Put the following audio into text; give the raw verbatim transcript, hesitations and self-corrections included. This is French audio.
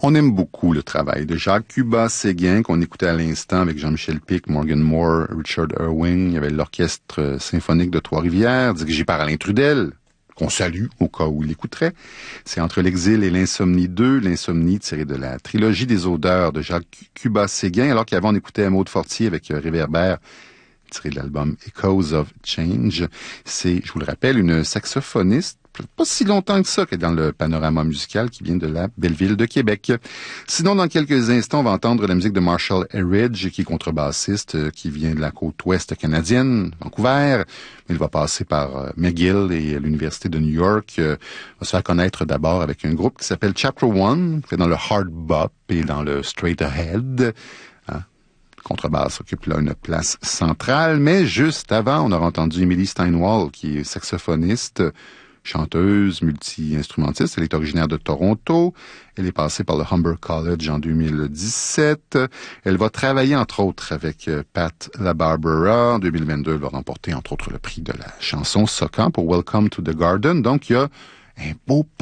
On aime beaucoup le travail de Jacques Cubat-Séguin, qu'on écoutait à l'instant avec Jean-Michel Pic, Morgan Moore, Richard Irving. Il y avait l'Orchestre symphonique de Trois-Rivières, dirigé par Alain Trudel, qu'on salue au cas où il écouterait. C'est Entre l'exil et l'insomnie deux, l'insomnie tirée de la trilogie des odeurs de Jacques Cubat-Séguin, alors qu'avant on écoutait Maud Fortier avec Réverbère, tiré de l'album Echoes of Change. C'est, je vous le rappelle, une saxophoniste pas si longtemps que ça qu'elle est dans le panorama musical qui vient de la belle ville de Québec. Sinon, dans quelques instants, on va entendre la musique de Marshall Eridge, qui est contrebassiste, qui vient de la côte ouest canadienne, Vancouver. Il va passer par McGill et l'Université de New York. Il va se faire connaître d'abord avec un groupe qui s'appelle Chapter One, qui fait dans le hard bop et dans le straight ahead. Contrebasse occupe là une place centrale, mais juste avant, on aura entendu Emily Steinwall, qui est saxophoniste, chanteuse, multi-instrumentiste. Elle est originaire de Toronto. Elle est passée par le Humber College en deux mille dix-sept. Elle va travailler, entre autres, avec Pat LaBarbera. En deux mille vingt-deux, elle va remporter, entre autres, le prix de la chanson Socan pour Welcome to the Garden. Donc, il y a un beau